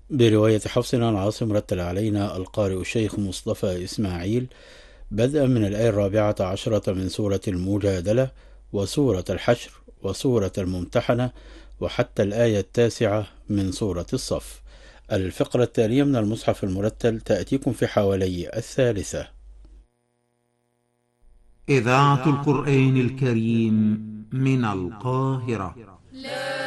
برواية حفص عن عاصم. رتل علينا القارئ الشيخ مصطفى إسماعيل بدءا من الآية 14 من سورة المجادلة وسورة الحشر وسورة الممتحنة وحتى الآية 9 من سورة الصف. الفقرة التالية من المصحف المرتل تأتيكم في حوالي 1/3. إذاعة القرآن الكريم من القاهرة.